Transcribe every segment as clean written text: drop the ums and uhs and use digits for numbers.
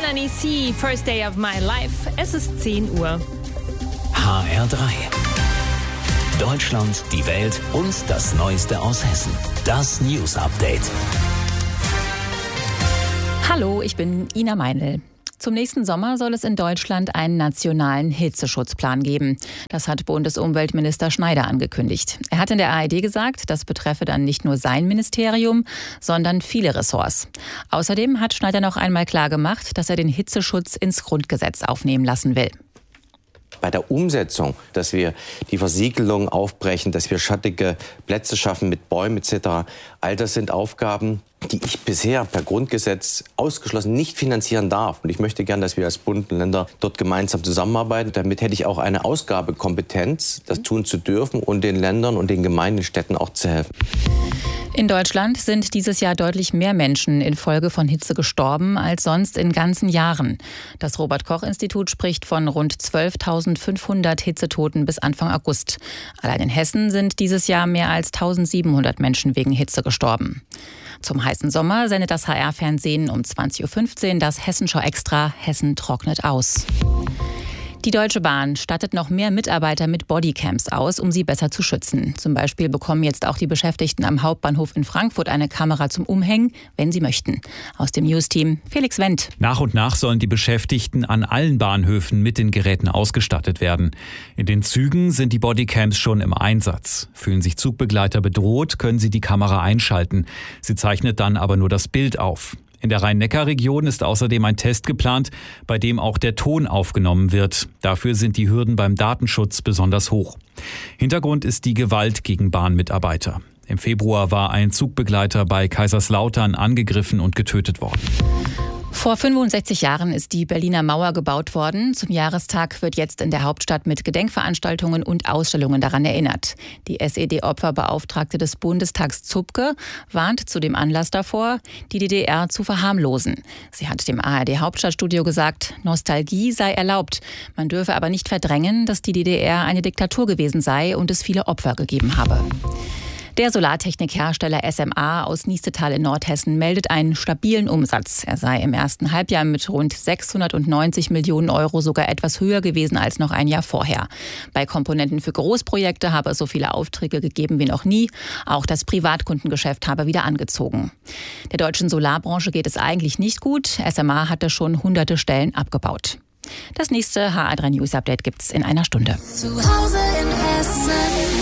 Sunny C, First Day of My Life. Es ist 10 Uhr. HR3. Deutschland, die Welt und das Neueste aus Hessen. Das News Update. Hallo, ich bin Ina Meinl. Zum nächsten Sommer soll es in Deutschland einen nationalen Hitzeschutzplan geben. Das hat Bundesumweltminister Schneider angekündigt. Er hat in der ARD gesagt, das betreffe dann nicht nur sein Ministerium, sondern viele Ressorts. Außerdem hat Schneider noch einmal klargemacht, dass er den Hitzeschutz ins Grundgesetz aufnehmen lassen will. Bei der Umsetzung, dass wir die Versiegelung aufbrechen, dass wir schattige Plätze schaffen mit Bäumen etc., all das sind Aufgaben, die ich bisher per Grundgesetz ausgeschlossen nicht finanzieren darf. Und ich möchte gern, dass wir als Bund und Länder dort gemeinsam zusammenarbeiten. Damit hätte ich auch eine Ausgabekompetenz, das tun zu dürfen und den Ländern und den Gemeinden, Städten auch zu helfen. In Deutschland sind dieses Jahr deutlich mehr Menschen infolge von Hitze gestorben als sonst in ganzen Jahren. Das Robert-Koch-Institut spricht von rund 12.500 Hitzetoten bis Anfang August. Allein in Hessen sind dieses Jahr mehr als 1.700 Menschen wegen Hitze gestorben. Zum heißen Sommer sendet das HR-Fernsehen um 20.15 Uhr das Hessenschau Extra Hessen trocknet aus. Die Deutsche Bahn stattet noch mehr Mitarbeiter mit Bodycams aus, um sie besser zu schützen. Zum Beispiel bekommen jetzt auch die Beschäftigten am Hauptbahnhof in Frankfurt eine Kamera zum Umhängen, wenn sie möchten. Aus dem News-Team Felix Wendt. Nach und nach sollen die Beschäftigten an allen Bahnhöfen mit den Geräten ausgestattet werden. In den Zügen sind die Bodycams schon im Einsatz. Fühlen sich Zugbegleiter bedroht, können sie die Kamera einschalten. Sie zeichnet dann aber nur das Bild auf. In der Rhein-Neckar-Region ist außerdem ein Test geplant, bei dem auch der Ton aufgenommen wird. Dafür sind die Hürden beim Datenschutz besonders hoch. Hintergrund ist die Gewalt gegen Bahnmitarbeiter. Im Februar war ein Zugbegleiter bei Kaiserslautern angegriffen und getötet worden. Vor 65 Jahren ist die Berliner Mauer gebaut worden. Zum Jahrestag wird jetzt in der Hauptstadt mit Gedenkveranstaltungen und Ausstellungen daran erinnert. Die SED-Opferbeauftragte des Bundestags Zupke warnt zu dem Anlass davor, die DDR zu verharmlosen. Sie hat dem ARD-Hauptstadtstudio gesagt, Nostalgie sei erlaubt. Man dürfe aber nicht verdrängen, dass die DDR eine Diktatur gewesen sei und es viele Opfer gegeben habe. Der Solartechnikhersteller SMA aus Niestetal in Nordhessen meldet einen stabilen Umsatz. Er sei im ersten Halbjahr mit rund 690 Millionen Euro sogar etwas höher gewesen als noch ein Jahr vorher. Bei Komponenten für Großprojekte habe es so viele Aufträge gegeben wie noch nie. Auch das Privatkundengeschäft habe wieder angezogen. Der deutschen Solarbranche geht es eigentlich nicht gut. SMA hatte schon hunderte Stellen abgebaut. Das nächste HR3 News Update gibt's in einer Stunde. Zu Hause in Hessen.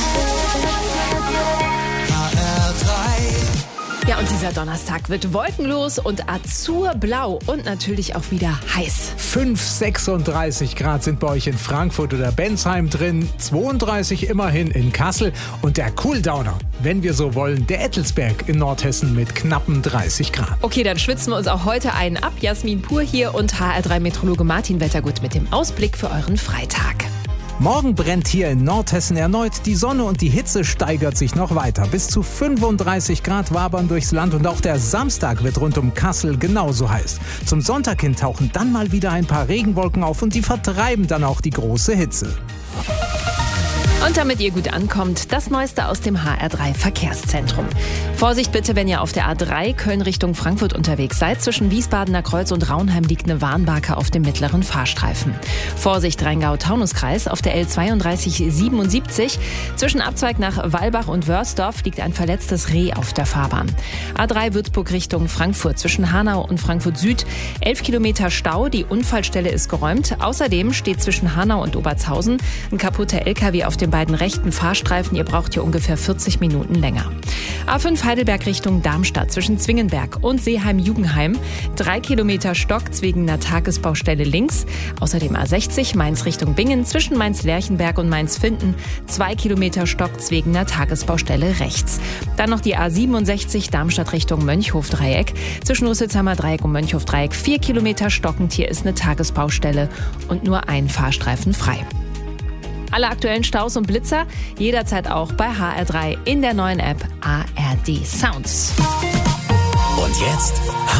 Ja, und dieser Donnerstag wird wolkenlos und azurblau und natürlich auch wieder heiß. 36 Grad sind bei euch in Frankfurt oder Bensheim drin, 32 immerhin in Kassel und der Cooldowner, wenn wir so wollen, der Ettelsberg in Nordhessen mit knappen 30 Grad. Okay, dann schwitzen wir uns auch heute einen ab. Jasmin Pur hier und HR3-Meteorologe Martin Wettergut mit dem Ausblick für euren Freitag. Morgen brennt hier in Nordhessen erneut die Sonne und die Hitze steigert sich noch weiter. Bis zu 35 Grad wabern durchs Land und auch der Samstag wird rund um Kassel genauso heiß. Zum Sonntag hin tauchen dann mal wieder ein paar Regenwolken auf und die vertreiben dann auch die große Hitze. Und damit ihr gut ankommt, das Neueste aus dem HR3 Verkehrszentrum. Vorsicht bitte, wenn ihr auf der A3 Köln Richtung Frankfurt unterwegs seid. Zwischen Wiesbadener Kreuz und Raunheim liegt eine Warnbarke auf dem mittleren Fahrstreifen. Vorsicht Rheingau-Taunus-Kreis auf der L32 77. Zwischen Abzweig nach Walbach und Wörsdorf liegt ein verletztes Reh auf der Fahrbahn. A3 Würzburg Richtung Frankfurt zwischen Hanau und Frankfurt Süd. 11 Kilometer Stau, die Unfallstelle ist geräumt. Außerdem steht zwischen Hanau und Obertshausen ein kaputter LKW auf dem beiden rechten Fahrstreifen. Ihr braucht hier ungefähr 40 Minuten länger. A5 Heidelberg Richtung Darmstadt zwischen Zwingenberg und Seeheim-Jugenheim. 3 Kilometer Stock wegen einer Tagesbaustelle links. Außerdem A60 Mainz Richtung Bingen zwischen Mainz-Lerchenberg und Mainz-Finden. 2 Kilometer Stock wegen einer Tagesbaustelle rechts. Dann noch die A67 Darmstadt Richtung Mönchhof-Dreieck. Zwischen Rüsselsheimer Dreieck und Mönchhof-Dreieck 4 Kilometer stockend. Hier ist eine Tagesbaustelle und nur ein Fahrstreifen frei. Alle aktuellen Staus und Blitzer jederzeit auch bei HR3 in der neuen App ARD Sounds. Und jetzt